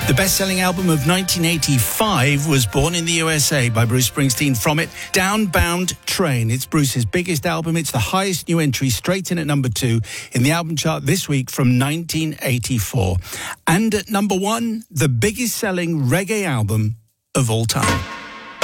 The best-selling album of 1985 was Born in the USA by Bruce Springsteen. From it, Downbound Train. It's Bruce's biggest album. It's the highest new entry, straight in at number 2 in the album chart this week from 1984. And at number 1, the biggest-selling reggae album of all time.